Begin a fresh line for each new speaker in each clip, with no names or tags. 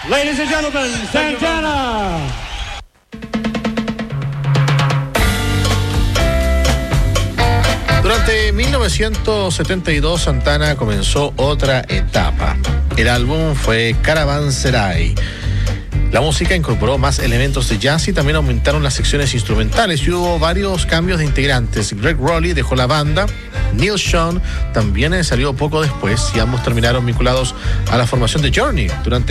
Ladies and gentlemen, Santana.
Durante 1972, Santana comenzó otra etapa. El álbum fue Caravanserai. La música incorporó más elementos de jazz y también aumentaron las secciones instrumentales y hubo varios cambios de integrantes. Greg Rowley dejó la banda, Neil Schon también salió poco después y ambos terminaron vinculados a la formación de Journey durante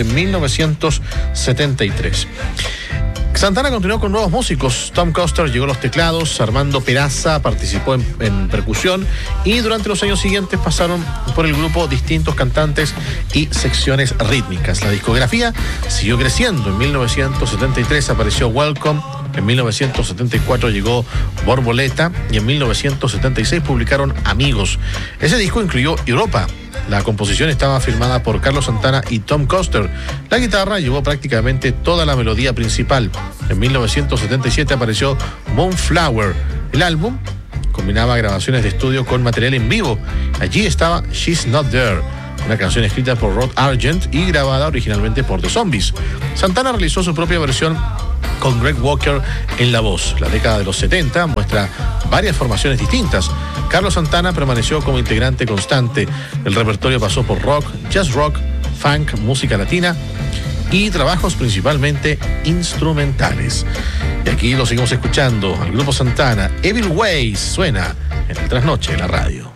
1973. Santana continuó con nuevos músicos. Tom Coster llegó a los teclados, Armando Peraza participó en percusión y durante los años siguientes pasaron por el grupo distintos cantantes y secciones rítmicas. La discografía siguió creciendo. En 1973 apareció Welcome, en 1974 llegó Borboleta y en 1976 publicaron Amigos. Ese disco incluyó Europa. La composición estaba firmada por Carlos Santana y Tom Coster. La guitarra llevó prácticamente toda la melodía principal. En 1977 apareció Moonflower. El álbum combinaba grabaciones de estudio con material en vivo. Allí estaba She's Not There, una canción escrita por Rod Argent y grabada originalmente por The Zombies. Santana realizó su propia versión con Greg Walker en la voz. La década de los 70 muestra varias formaciones distintas. Carlos Santana permaneció como integrante constante. El repertorio pasó por rock, jazz rock, funk, música latina y trabajos principalmente instrumentales. Y aquí lo seguimos escuchando al grupo Santana. Evil Ways suena en el Trasnoche de la radio.